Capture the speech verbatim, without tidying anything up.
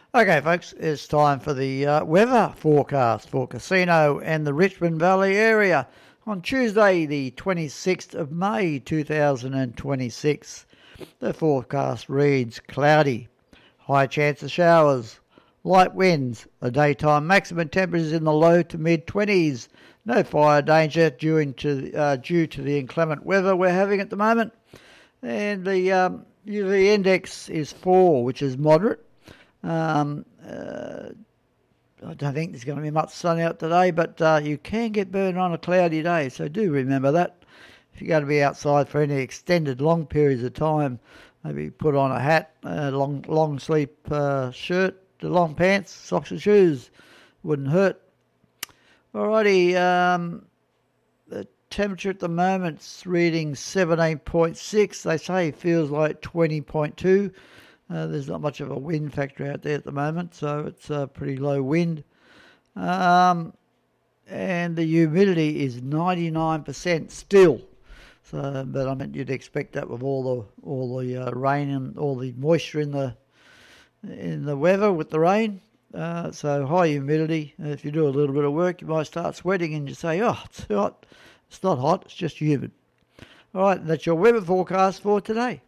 Okay, folks, it's time for the uh, weather forecast for Casino and the Richmond Valley area on Tuesday, the twenty-sixth of May, two thousand twenty-six. The forecast reads cloudy, high chance of showers, light winds, a daytime maximum temperatures in the low to mid-twenties, no fire danger due to, uh, due to the inclement weather we're having at the moment, and the um, U V index is four, which is moderate. Um, uh, I don't think there's going to be much sun out today, but uh, you can get burned on a cloudy day, so do remember that. If you're going to be outside for any extended long periods of time, maybe put on a hat, a long long sleeve uh, shirt, the long pants, socks and shoes. Wouldn't hurt. Alrighty, um, the temperature at the moment's reading seventeen point six. They say it feels like twenty point two. Uh, there's not much of a wind factor out there at the moment, so it's a pretty low wind. Um, and the humidity is ninety-nine percent still. So, but I mean, you'd expect that with all the all the uh, rain and all the moisture in the in the weather with the rain. Uh, so high humidity. If you do a little bit of work, you might start sweating, and you say, "Oh, it's hot." It's not hot. It's just humid. All right, that's your weather forecast for today.